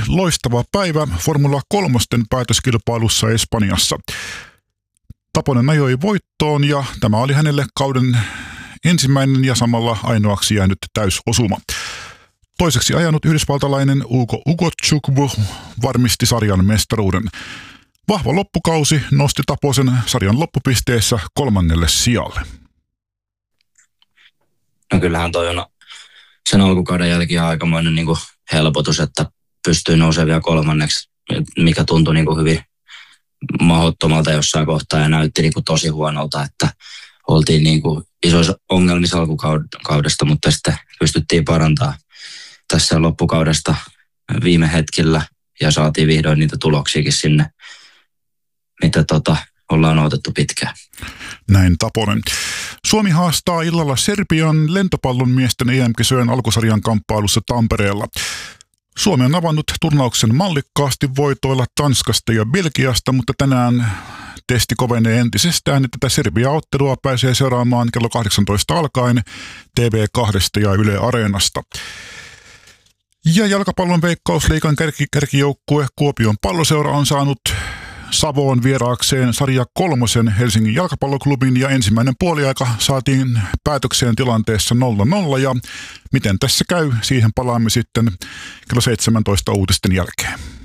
loistava päivä Formula 3 päätöskilpailussa Espanjassa. Taponen ajoi voittoon ja tämä oli hänelle kauden ensimmäinen ja samalla ainoaksi jäänyt täysosuma. Toiseksi ajanut yhdysvaltalainen Ugo Ugochukwu varmisti sarjan mestaruuden. Vahva loppukausi nosti Taposen sarjan loppupisteessä 3. sijalle. No kyllähän toi on sen alkukauden jälkeen aikamoinen niin kuin helpotus, että pystyy nousemaan vielä 3, mikä tuntui niin kuin hyvin mahdottomalta jossain kohtaa ja näytti niin kuin tosi huonolta, että oltiin niin kuin isoissa ongelmissa alkukaudesta, mutta sitten pystyttiin parantamaan tässä loppukaudesta viime hetkellä ja saatiin vihdoin niitä tuloksiakin sinne, mitä ollaan odotettu pitkään. Näin Taponen. Suomi haastaa illalla Serbian lentopallon miesten EM-kisojen alkusarjan kamppailussa Tampereella. Suomi on avannut turnauksen mallikkaasti voitoilla Tanskasta ja Belgiasta, mutta tänään testi kovenee entisestään, että tätä Serbia-ottelua pääsee seuraamaan kello 18 alkaen TV2 ja Yle Areenasta. Ja jalkapallon Veikkausliigan kärkijoukkue Kuopion Palloseura on saanut Savoon vieraakseen sarja 3 Helsingin jalkapalloklubin ja ensimmäinen puoliaika saatiin päätökseen tilanteessa 0-0 ja miten tässä käy, siihen palaamme sitten kello 17 uutisten jälkeen.